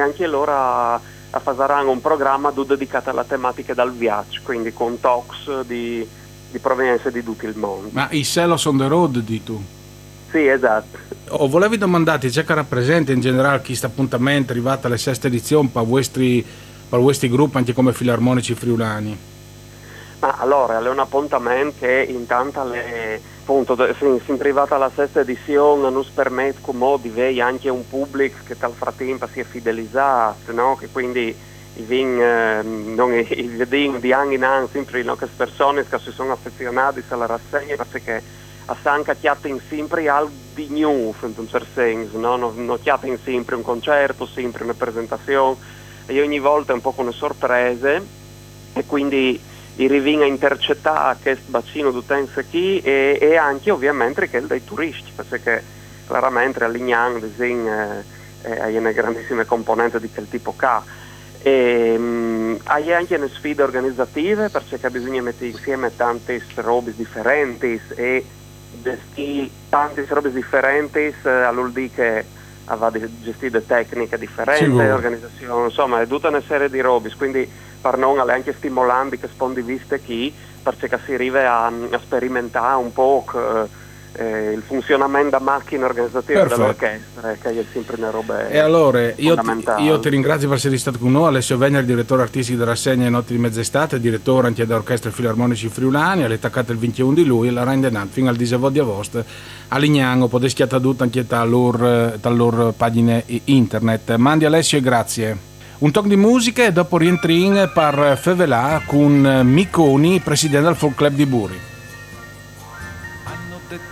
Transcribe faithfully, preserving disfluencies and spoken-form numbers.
anche loro a, a fare un programma dedicato alla tematica del viaggio, quindi con talks di, di provenienza di tutto il mondo. Ma i Celos on the Road, di tu? Sì, esatto. O volevi domandarti, c'è che rappresenta in generale questo appuntamento arrivato alla sesta edizione per questi, per questi gruppi anche come filarmonici friulani? Ma allora, è un appuntamento che intanto le, appunto, si, si privata alla sesta edizione non permette come di avere anche un pubblico che tal frattempo si è fidelizzato, no? Che quindi i vin, eh, non, i, i vin di anno in anno sempre no? Che persone che si sono affezionate alla rassegna perché a Sanca chiatten sempre al di new in un certo senso, no? Non, non chiatten sempre un concerto, sempre una presentazione e ogni volta è un po' come sorprese e quindi i rivin a intercettare questo bacino d'utenza qui e, e anche ovviamente che dei turisti, perché chiaramente a Lignano eh, hai una grandissima componente di quel tipo qua. E, um, hai anche le sfide organizzative perché bisogna mettere insieme tante robe differenti e gestire tante robe differenti eh, vuol dire che va di gestire tecniche differenti, Sicuro. organizzazione, insomma è tutta una serie di robe, quindi per noi è anche stimolante che spondi viste chi perché si arriva a, a sperimentare un po' che, eh, il funzionamento da macchina organizzativa Perfetto. dell'orchestra che è sempre una roba E allora io ti, fondamentale. io ti ringrazio per essere stato con noi. Alessio Venere, direttore artistico della rassegna Notti di Mezz'estate, direttore anche dell'orchestra filarmonici friulani, alle attaccate il ventuno di luglio e la rendenant fino al diciotto di agosto a Lignano. Potete schiattare tutto anche dalle loro, loro pagine internet. Mandi Alessio e grazie. Un talk di musica e dopo rientrin per Fevelà con Miconi, presidente del Folk Club di Buri.